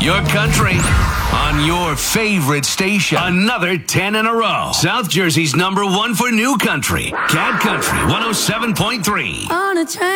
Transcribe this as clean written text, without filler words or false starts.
Your country on your favorite station. Another 10 in a row. South Jersey's #1 for new country. Cat Country 107.3. On a train.